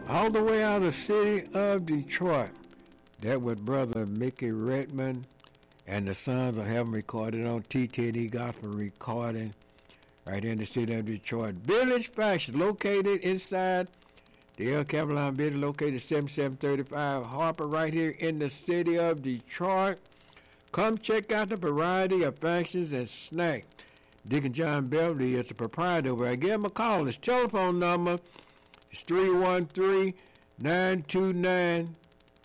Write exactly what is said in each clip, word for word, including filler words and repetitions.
All the way out of the city of Detroit. That was Brother Mickey Redmond and the Sons of Heaven recorded on T T D Gospel Recording right in the city of Detroit. Village Fashion, located inside the El Capitan Building, located seventy-seven thirty-five Harper, right here in the city of Detroit. Come check out the variety of fashions and snacks. Deacon John Beverly is the proprietor over there. Give him a call. His telephone number is three one three, nine two nine,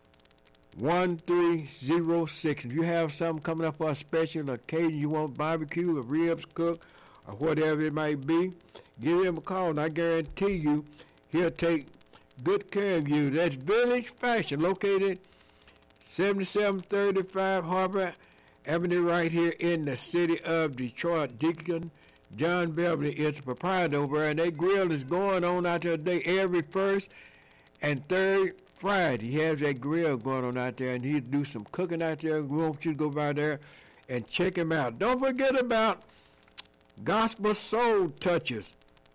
one three zero six. If you have something coming up for a special occasion, you want barbecue or ribs cooked or whatever it might be, give him a call, and I guarantee you he'll take good care of you. That's Village Fashion, located seventy-seven thirty-five Harbor Avenue, right here in the city of Detroit. Deacon John Beverly is the proprietor over there, and that grill is going on out there today every first and third Friday. He has that grill going on out there, and he'll do some cooking out there. We want you to go by there and check him out. Don't forget about Gospel Soul Touches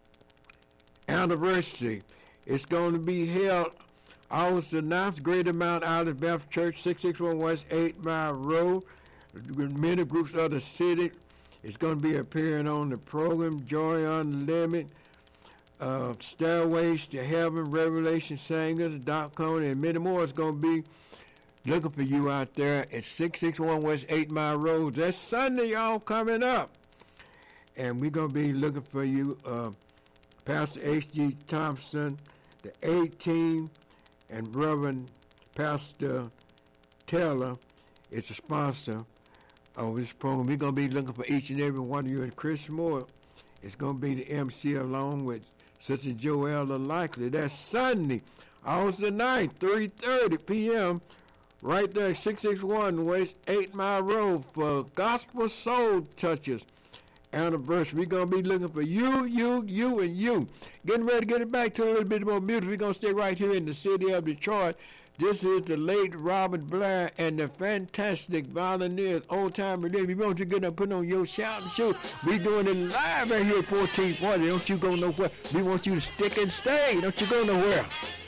anniversary. It's going to be held August the ninth, Greater Mount Olive Baptist Church, six six one West eight Mile Road. Many groups of the city. It's going to be appearing on the program, Joy Unlimited, uh, Stairways to Heaven, Revelation Singers, Dot Com, and many more. It's going to be looking for you out there at six six one West eight Mile Road. That's Sunday, y'all, coming up. And we're going to be looking for you, uh, Pastor H G Thompson, the A-Team, and Reverend Pastor Taylor is a sponsor of this program. We're going to be looking for each and every one of you. And Chris Moore is going to be the M C along with Sister Joella Likely. That's Sunday, August the ninth, three thirty p.m., right there at six six one West eight Mile Road for Gospel Soul Touches anniversary. We're going to be looking for you, you, you, and you. Getting ready to get it back to a little bit more music. We're going to stay right here in the city of Detroit. This is the late Robert Blair and the fantastic Volunteers, Old Time Relief. We want you to get up, put on your shout and shoot. We doing it live right here at fourteen forty. Don't you go nowhere. We want you to stick and stay. Don't you go nowhere.